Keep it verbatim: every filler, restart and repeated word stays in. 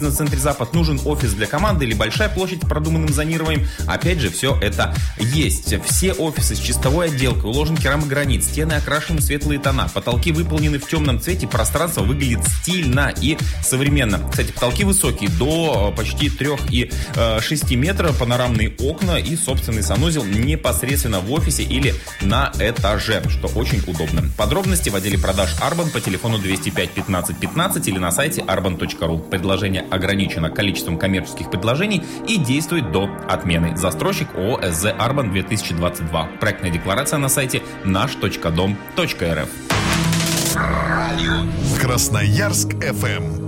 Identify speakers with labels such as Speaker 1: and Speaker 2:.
Speaker 1: В центре Запад нужен офис для команды или большая площадь с продуманным зонированием, опять же, все это есть. Все офисы с чистовой отделкой, уложен керамогранит, стены окрашены в светлые тона, потолки выполнены в темном цвете, пространство выглядит стильно и современно. Кстати, потолки высокие, до почти три и шесть метров, панорамные окна и собственный санузел непосредственно в офисе или на этаже, что очень удобно. Подробности в отделе продаж Арбан по телефону двести пять пятнадцать пятнадцать или на сайте арбан точка ру. Предложение ограничено количеством коммерческих предложений и действует до отмены. Застройщик ООО СЗ Арбан две тысячи двадцать два. Проектная декларация на сайте наш точка дом точка эр эф.
Speaker 2: Красноярск эф эм.